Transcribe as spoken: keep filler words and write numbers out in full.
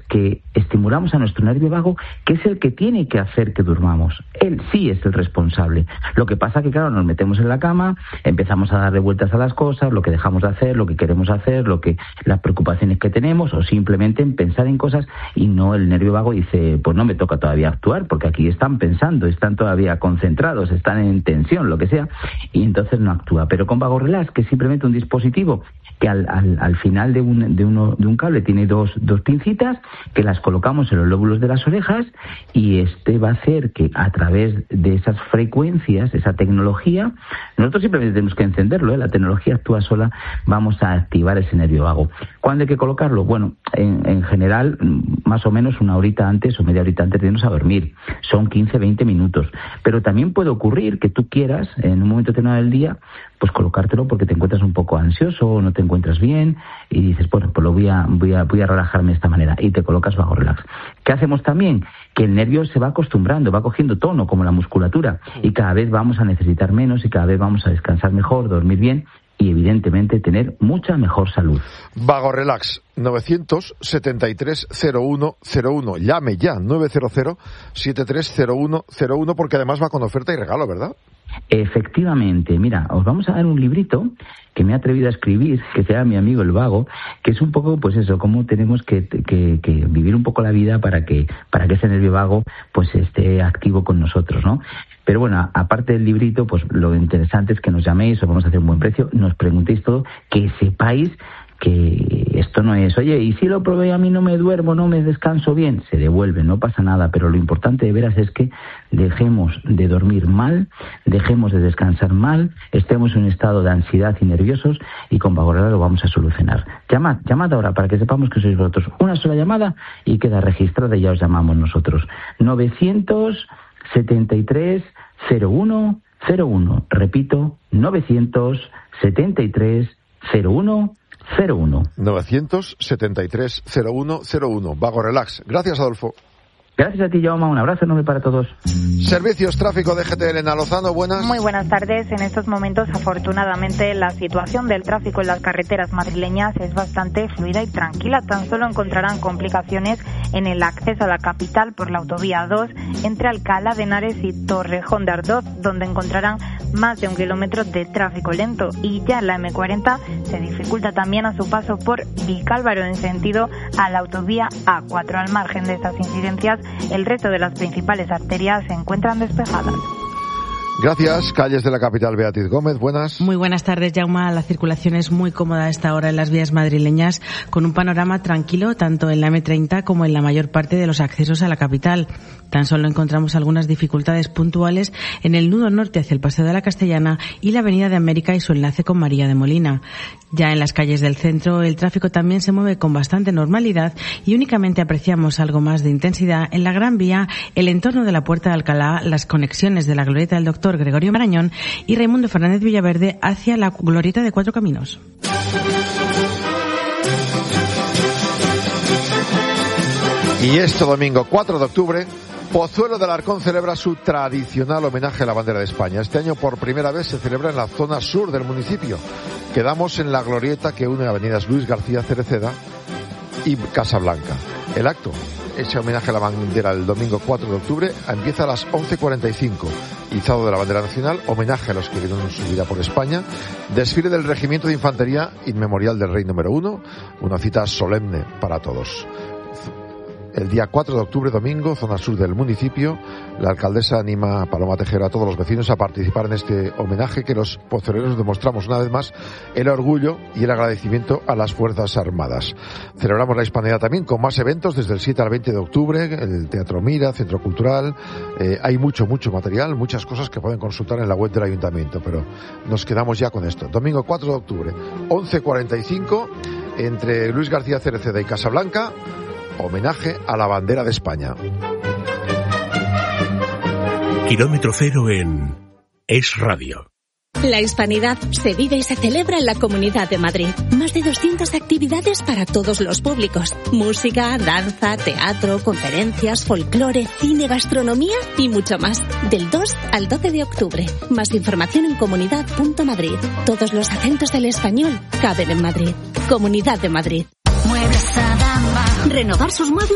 que estimulamos a nuestro nervio vago, que es el que tiene que hacer que durmamos. Él sí es el responsable. Lo que pasa que, claro, nos metemos en la cama, empezamos a darle vueltas a las cosas, lo que dejamos de hacer, lo que queremos hacer, lo que las preocupaciones que tenemos, o simplemente en pensar en cosas, y no, el nervio vago dice, pues no me toca todavía actuar, porque aquí están pensando, están todavía concentrados, están en tensión, lo que sea, y entonces no actúa. Pero con Vago Relax, que es simplemente un dispositivo que al, al, al final de un, de, uno, de un cable tiene dos, dos pincitas que las colocamos en los lóbulos de las orejas, y este va a hacer que a través de esas frecuencias, esa tecnología, nosotros simplemente tenemos que encenderlo, ¿eh? La tecnología actúa sola, vamos a activar ese nervio vago. ¿Cuándo hay que colocarlo? Bueno, en, en general, más o menos una horita antes o media horita antes de irnos a dormir. Son quince, veinte minutos. Pero también puede ocurrir que tú quieras, en un momento determinado del día, pues colocártelo porque te encuentras un poco ansioso o no te encuentras bien y dices, bueno, pues lo voy a, voy a, voy a relajarme de esta manera, y te colocas Vago Relax. ¿Qué hacemos también? Que el nervio se va acostumbrando, va cogiendo tono como la musculatura, y cada vez vamos a necesitar menos y cada vez vamos a descansar mejor, dormir bien y evidentemente tener mucha mejor salud. Vago Relax, novecientos setenta y tres cero uno cero uno. Llame ya, nueve cero cero siete tres cero uno cero uno, porque además va con oferta y regalo, ¿verdad? Efectivamente, mira, os vamos a dar un librito que me he atrevido a escribir, que se llama Mi amigo el vago, que es un poco, pues eso, cómo tenemos que, que, que vivir un poco la vida para que para que ese nervio vago pues esté activo con nosotros, ¿no? Pero bueno, aparte del librito, pues lo interesante es que nos llaméis, os vamos a hacer un buen precio, nos preguntéis todo, que sepáis que esto no es, oye, y si lo probé a mí no me duermo, no me descanso bien, se devuelve, no pasa nada, pero lo importante de veras es que dejemos de dormir mal, dejemos de descansar mal, estemos en un estado de ansiedad y nerviosos, y con Vago Relax lo vamos a solucionar. Llamad, llamad ahora para que sepamos que sois vosotros. Una sola llamada y queda registrada y ya os llamamos nosotros. novecientos setenta y tres cero uno cero uno. Repito, novecientos setenta y tres cero uno cero uno. novecientos setenta y tres cero uno cero uno. Vago Relax. Gracias, Adolfo. Gracias a ti, Jaume. Un abrazo enorme para todos. Servicios Tráfico de G T L, Elena Lozano, buenas. Muy buenas tardes. En estos momentos, afortunadamente, la situación del tráfico en las carreteras madrileñas es bastante fluida y tranquila. Tan solo encontrarán complicaciones en el acceso a la capital por la autovía dos entre Alcalá de Henares y Torrejón de Ardoz, donde encontrarán más de un kilómetro de tráfico lento. Y ya en la eme cuarenta se dificulta también a su paso por Vicálvaro en sentido a la autovía A cuatro. Al margen de estas incidencias, el resto de las principales arterias se encuentran despejadas. Gracias. Calles de la capital, Beatriz Gómez, buenas. Muy buenas tardes, Jaume. La circulación es muy cómoda a esta hora en las vías madrileñas, con un panorama tranquilo tanto en la eme treinta como en la mayor parte de los accesos a la capital. Tan solo encontramos algunas dificultades puntuales en el nudo norte hacia el Paseo de la Castellana y la Avenida de América y su enlace con María de Molina. Ya en las calles del centro, el tráfico también se mueve con bastante normalidad y únicamente apreciamos algo más de intensidad en la Gran Vía, el entorno de la Puerta de Alcalá, las conexiones de la Glorieta del Doctor Gregorio Marañón y Raimundo Fernández Villaverde hacia la Glorieta de Cuatro Caminos. Y este domingo cuatro de octubre, Pozuelo de Alarcón celebra su tradicional homenaje a la bandera de España. Este año por primera vez se celebra en la zona sur del municipio. Quedamos en la glorieta que une avenidas Luis García Cereceda y Casablanca. El acto, ese homenaje a la bandera el domingo cuatro de octubre, empieza a las once cuarenta y cinco. Izado de la bandera nacional, homenaje a los que dieron su vida por España, desfile del Regimiento de Infantería Inmemorial del Rey número uno, una cita solemne para todos. El día cuatro de octubre, domingo, zona sur del municipio, la alcaldesa anima a Paloma Tejera a todos los vecinos a participar en este homenaje que los pozueleros demostramos una vez más el orgullo y el agradecimiento a las Fuerzas Armadas. Celebramos la Hispanidad también con más eventos desde el siete al veinte de octubre, el Teatro Mira, Centro Cultural, eh, hay mucho, mucho material, muchas cosas que pueden consultar en la web del Ayuntamiento, pero nos quedamos ya con esto. Domingo cuatro de octubre, once cuarenta y cinco, entre Luis García Cereceda y Casablanca, homenaje a la bandera de España. Kilómetro cero en Es Radio. La Hispanidad se vive y se celebra en la Comunidad de Madrid. Más de doscientas actividades para todos los públicos. Música, danza, teatro, conferencias, folclore, cine, gastronomía y mucho más. Del dos al doce de octubre. Más información en comunidad punto madrid. Todos los acentos del español caben en Madrid. Comunidad de Madrid. Muebles Adama. Renovar sus muebles